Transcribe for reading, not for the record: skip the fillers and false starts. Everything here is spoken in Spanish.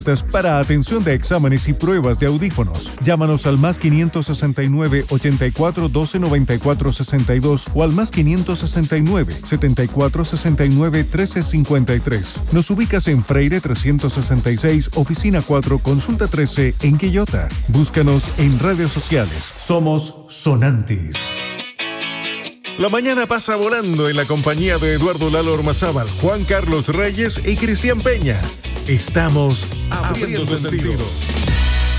para atención de exámenes y pruebas de audífonos. Llámanos al más 569 84 12 94 62 o al más 569 74 69 13 53. Nos ubicas en Freire 366, oficina 4, consulta 13 en Quillota. Búscanos en redes sociales. Somos Sonantis. La mañana pasa volando en la compañía de Eduardo Lalo Ormazábal, Juan Carlos Reyes y Cristian Peña. Estamos abriendo sentidos.